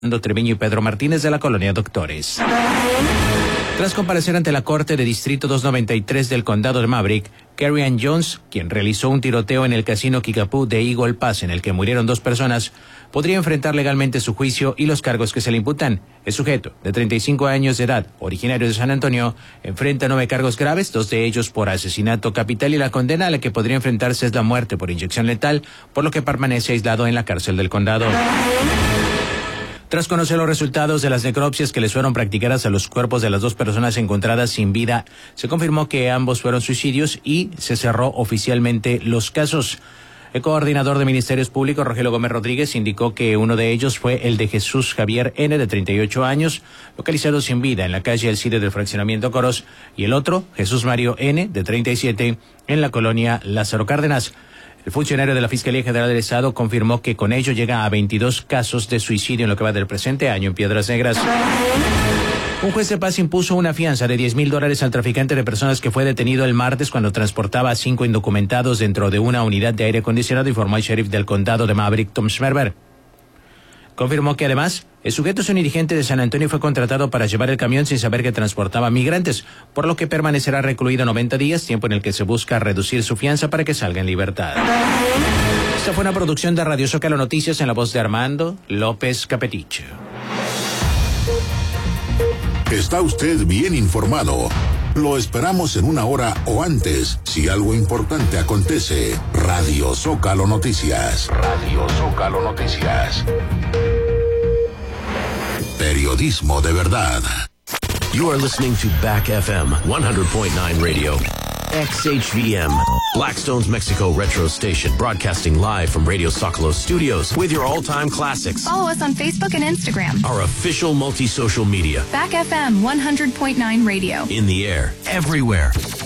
Treviño y Pedro Martínez de la colonia Doctores. Tras comparecer ante la Corte de Distrito 293 del Condado de Maverick, Carrie Ann Jones, quien realizó un tiroteo en el casino Kickapoo de Eagle Pass en el que murieron 2 personas, podría enfrentar legalmente su juicio y los cargos que se le imputan. El sujeto, de 35 años de edad, originario de San Antonio, enfrenta 9 cargos graves, 2 de ellos por asesinato capital, y la condena a la que podría enfrentarse es la muerte por inyección letal, por lo que permanece aislado en la cárcel del condado. Tras conocer los resultados de las necropsias que les fueron practicadas a los cuerpos de las 2 personas encontradas sin vida, se confirmó que ambos fueron suicidios y se cerró oficialmente los casos. El coordinador de Ministerios Públicos, Rogelio Gómez Rodríguez, indicó que uno de ellos fue el de Jesús Javier N., de 38 años, localizado sin vida en la calle Alcide del fraccionamiento Coros, y el otro, Jesús Mario N., de 37, en la colonia Lázaro Cárdenas. El funcionario de la Fiscalía General del Estado confirmó que con ello llega a 22 casos de suicidio en lo que va del presente año en Piedras Negras. Un juez de paz impuso una fianza de $10,000 al traficante de personas que fue detenido el martes cuando transportaba a 5 indocumentados dentro de una unidad de aire acondicionado, informó el sheriff del condado de Maverick, Tom Schmerber. Confirmó que además, el sujeto es un dirigente de San Antonio y fue contratado para llevar el camión sin saber que transportaba migrantes, por lo que permanecerá recluido 90 días, tiempo en el que se busca reducir su fianza para que salga en libertad. Esta fue una producción de Radio Zócalo Noticias en la voz de Armando López Capeticho. Está usted bien informado. Lo esperamos en 1 hora o antes, si algo importante acontece. Radio Zócalo Noticias. Radio Zócalo Noticias. Periodismo de verdad. You are listening to Back FM 100.9 Radio. XHVM, Blackstone's Mexico Retro Station, broadcasting live from Radio Zócalo Studios with your all-time classics. Follow us on Facebook and Instagram. Our official multi-social media. Back FM 100.9 Radio. In the air, everywhere.